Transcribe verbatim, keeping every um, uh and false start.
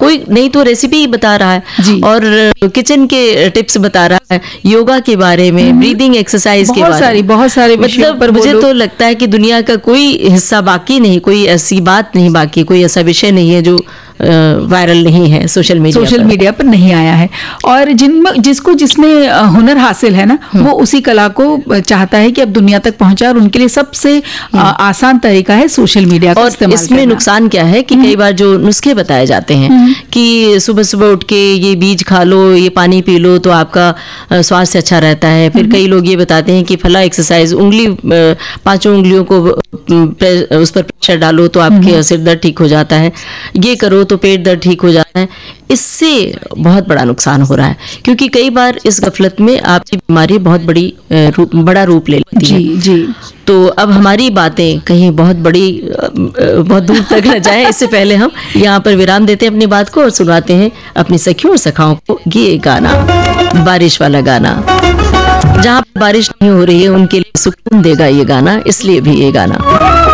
कोई नहीं तो रेसिपी ही बता रहा है और किचन के टिप्स बता रहा है, योगा के बारे में, ब्रीदिंग एक्सरसाइज के बारे में, सारी बहुत सारे मतलब मुझे तो लगता है कि दुनिया का कोई हिस्सा बाकी नहीं, कोई ऐसी बात नहीं बाकी, कोई ऐसा विषय नहीं है जो वायरल नहीं है सोशल मीडिया सोशल मीडिया पर नहीं आया है। और जिन जिसको जिसमें हुनर हासिल है ना, वो उसी कला को चाहता है कि अब दुनिया तक पहुंचाए, और उनके लिए सबसे आसान तरीका है सोशल मीडिया का इस्तेमाल करना। इसमें नुकसान क्या है कि कई बार जो नुस्खे बताए जाते हैं कि सुबह सुबह उठ के ये बीज खा लो, ये पानी पी लो तो आपका स्वास्थ्य अच्छा रहता है। फिर कई लोग ये बताते हैं कि फला एक्सरसाइज, उंगली पांचों उंगलियों को उस पर प्रेशर डालो तो आपके सिर दर्द ठीक हो जाता है, ये करो तो पेट दर्द ठीक हो जाता है। इससे बहुत बड़ा नुकसान हो रहा है, क्योंकि कई बार इस गफलत में आपकी बीमारी बहुत बड़ी रूप, बड़ा रूप ले लेती जी, है। जी। तो अब हमारी बातें कहीं बहुत बड़ी बहुत दूर तक न जाए, इससे पहले हम यहाँ पर विराम देते हैं अपनी बात को और सुनाते हैं अपनी सखियों और सखाओं को ये गाना, बारिश वाला गाना। जहाँ बारिश नहीं हो रही है उनके लिए सुकून देगा ये गाना, इसलिए भी ये गाना।